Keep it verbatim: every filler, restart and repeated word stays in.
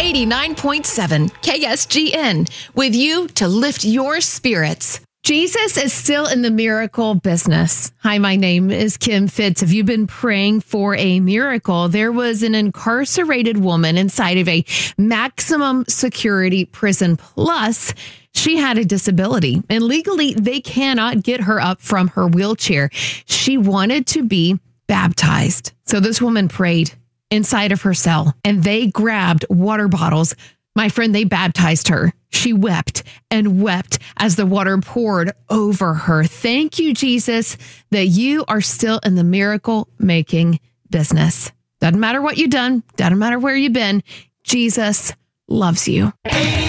eighty-nine point seven K S G N, with you to lift your spirits. Jesus is still in the miracle business. Hi, my name is Kim Fitz. Have you been praying for a miracle? There was an incarcerated woman inside of a maximum security prison. Plus, she had a disability, and legally, they cannot get her up from her wheelchair. She wanted to be baptized. So this woman prayed inside of her cell, and they grabbed water bottles. My friend, they baptized her. She wept and wept as the water poured over her. Thank you, Jesus, that you are still in the miracle making business. Doesn't matter what you've done. Doesn't matter where you've been. Jesus loves you.